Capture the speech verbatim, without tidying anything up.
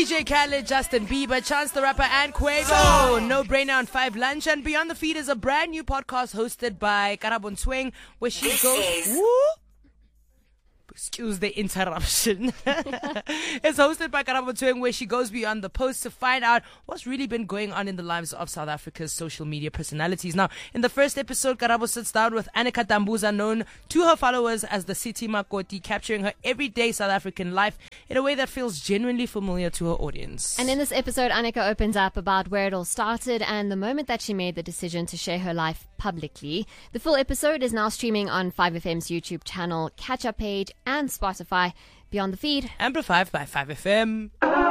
D J Khaled, Justin Bieber, Chance the Rapper, and Quavo. No Brainer on five Lunch. And Beyond the Feed is a brand new podcast hosted by Karabo Ntsoeng, where she goes... Woo? Excuse the interruption. It's hosted by Karabo Ntsoeng, where she goes beyond the post to find out what's really been going on in the lives of South Africa's social media personalities. Now, in the first episode, Karabo sits down with Annika Tambuza, known to her followers as the City Makoti, capturing her everyday South African life in a way that feels genuinely familiar to her audience. And in this episode, Annika opens up about where it all started and the moment that she made the decision to share her life publicly. The full episode is now streaming on five F M's YouTube channel, Catch Up page, and Spotify. Beyond the Feed, amplified by five F M.